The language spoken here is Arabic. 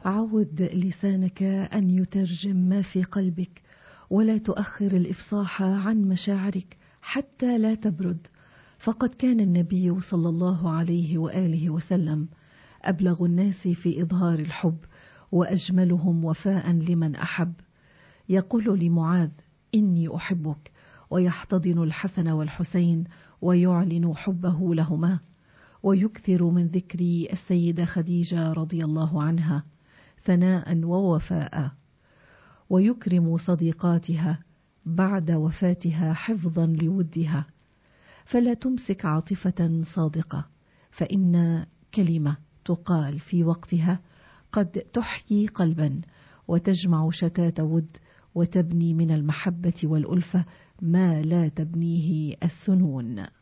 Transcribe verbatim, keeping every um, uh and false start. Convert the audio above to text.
عود لسانك أن يترجم ما في قلبك، ولا تؤخر الإفصاح عن مشاعرك حتى لا تبرد. فقد كان النبي صلى الله عليه وآله وسلم أبلغ الناس في إظهار الحب، وأجملهم وفاء لمن أحب. يقول لمعاذ: إني أحبك، ويحتضن الحسن والحسين ويعلن حبه لهما. ويكثر من ذكر السيدة خديجة رضي الله عنها ثناء ووفاء، ويكرم صديقاتها بعد وفاتها حفظا لودها. فلا تمسك عاطفة صادقة، فإن كلمة تقال في وقتها قد تحيي قلبا وتجمع شتات ود، وتبني من المحبة والألفة ما لا تبنيه السنون.